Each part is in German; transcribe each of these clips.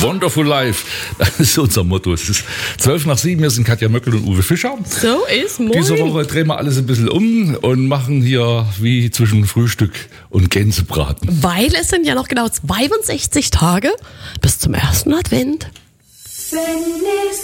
Wonderful Life, das ist unser Motto. Es ist 7:12, wir sind Katja Möckel und Uwe Fischer. So ist, moin. Diese Woche drehen wir alles ein bisschen um und machen hier wie zwischen Frühstück und Gänsebraten. Weil es sind ja noch genau 62 Tage bis zum ersten Advent. Wenn es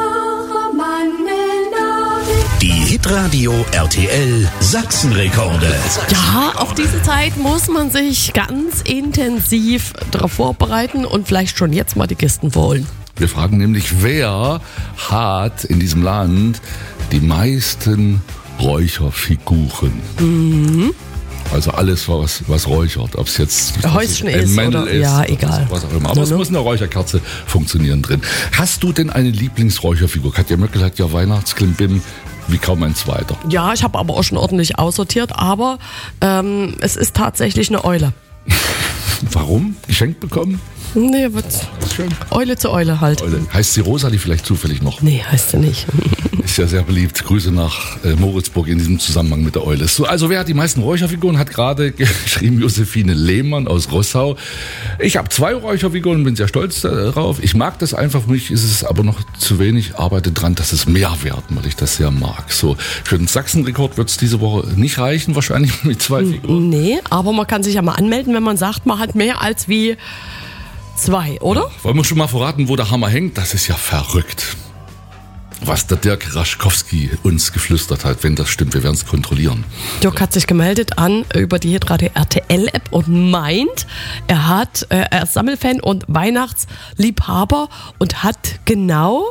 Die Hitradio RTL Sachsenrekorde. Ja, auf diese Zeit muss man sich ganz intensiv darauf vorbereiten und vielleicht schon jetzt mal die Kisten holen. Wir fragen nämlich, wer hat in diesem Land die meisten Räucherfiguren? Mhm. Also alles, was räuchert, ob es jetzt Häuschen ist Männel oder ist, ja, egal. Was auch immer. Aber es muss eine Räucherkerze funktionieren drin. Hast du denn eine Lieblingsräucherfigur? Katja Möckel hat ja Weihnachtsklimbim wie kaum ein zweiter. Ja, ich habe aber auch schon ordentlich aussortiert, aber es ist tatsächlich eine Eule. Warum? Geschenkt bekommen? Nee, wird Schön. Eule zu Eule halt. Eule. Heißt sie Rosalie vielleicht zufällig noch? Nee, heißt sie nicht. Ist ja sehr beliebt. Grüße nach Moritzburg in diesem Zusammenhang mit der Eule. So, also wer hat die meisten Räucherfiguren? Hat gerade geschrieben Josephine Lehmann aus Rossau. Ich habe 2 Räucherfiguren und bin sehr stolz darauf. Ich mag das einfach. Für mich ist es aber noch zu wenig. Arbeite dran, dass es mehr werden, weil ich das sehr mag. So, für den Sachsenrekord wird es diese Woche nicht reichen, wahrscheinlich mit 2 Figuren. Nee, aber man kann sich ja mal anmelden, wenn man sagt, man hat mehr als wie 2, oder? Ja, wollen wir schon mal verraten, wo der Hammer hängt? Das ist ja verrückt. Was der Dirk Raschkowski uns geflüstert hat, wenn das stimmt, wir werden es kontrollieren. Dirk hat sich gemeldet über die Hitradio RTL-App und meint, er ist Sammelfan und Weihnachtsliebhaber und hat genau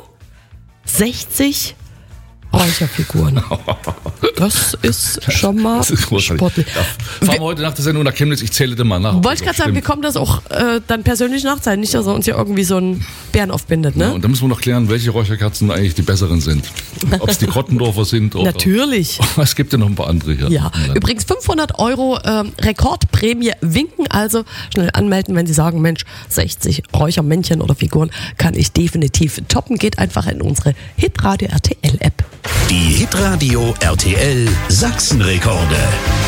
60 Räucherfiguren. Das ist schon mal sportlich. Ja, fahren wir heute nach der Sendung nach Chemnitz, ich zähle dir mal nach. Wollte ich gerade sagen, wir kommen das auch dann persönlich nachzahlen, nicht, dass er uns hier irgendwie so einen Bären aufbindet, ne? Ja, und dann müssen wir noch klären, welche Räucherkerzen eigentlich die besseren sind. Ob es die Krottendorfer sind oder... Natürlich. Es gibt ja noch ein paar andere hier. Ja, übrigens 500 € Rekordprämie winken, also schnell anmelden, wenn Sie sagen, Mensch, 60 Räuchermännchen oder Figuren kann ich definitiv toppen. Geht einfach in unsere Hitradio RTL App. Die Hitradio RTL Sachsenrekorde.